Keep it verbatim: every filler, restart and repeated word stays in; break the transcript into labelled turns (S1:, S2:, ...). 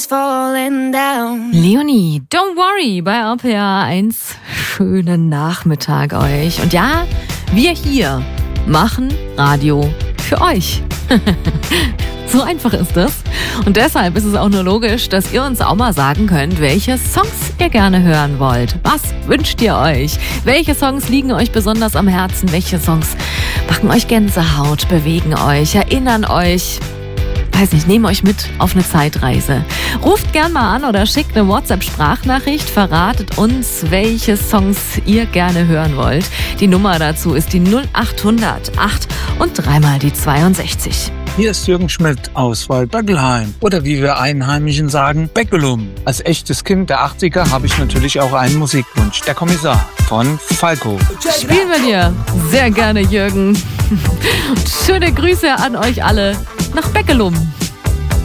S1: falling down.
S2: Leonie, don't worry, bei R P R eins. Schönen Nachmittag euch. Und ja, wir hier machen Radio für euch. So einfach ist das. Und deshalb ist es auch nur logisch, dass ihr uns auch mal sagen könnt, welche Songs ihr gerne hören wollt. Was wünscht ihr euch? Welche Songs liegen euch besonders am Herzen? Welche Songs machen euch Gänsehaut, bewegen euch, erinnern euch? Weiß nicht, nehmen euch mit auf eine Zeitreise. Ruft gern mal an oder schickt eine WhatsApp-Sprachnachricht. Verratet uns, welche Songs ihr gerne hören wollt. Die Nummer dazu ist die null acht hundert acht und dreimal die zweiundsechzig.
S3: Hier ist Jürgen Schmidt aus Waldböckelheim oder wie wir Einheimischen sagen, Beckelum. Als echtes Kind der achtziger habe ich natürlich auch einen Musikwunsch. Der Kommissar von Falco.
S2: Spielen wir dir sehr gerne, Jürgen. Schöne Grüße an euch alle nach Beckelum.